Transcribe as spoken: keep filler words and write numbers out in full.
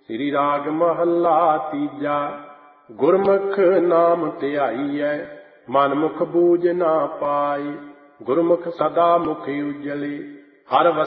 ਸ੍ਰੀ ਰਾਗ ਮਹੱਲਾ ਤੀਜਾ। ਗੁਰਮੁਖ ਨਾਮ ਧਿਆਈਐ ਮਨ ਮੁਖ ਬੂਝ ਨਾ ਪਾਈ। ਗੁਰਮੁਖ ਸਦਾ ਮੁਖ ਉਜਲੇ ਹਰ